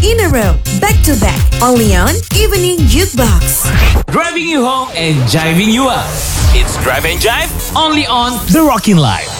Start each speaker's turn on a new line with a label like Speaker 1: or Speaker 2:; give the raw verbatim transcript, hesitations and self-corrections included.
Speaker 1: in a row, back to back, only on Evening Jukebox.
Speaker 2: Driving you home and jiving you up. It's Drive and Jive only on The Rockin' Life.